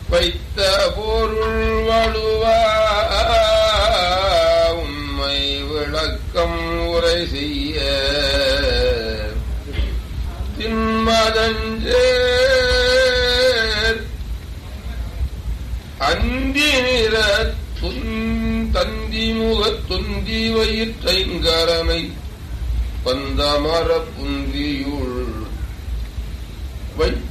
வைத்த பொருள் வலுவா உண்மை விளக்கம் உரை செய்ய தின்மதஞ்சேர் அந்தி நிற தந்தி முகத் தொந்தி வயிற்றைங்கரனை பந்தமர புந்தியுள்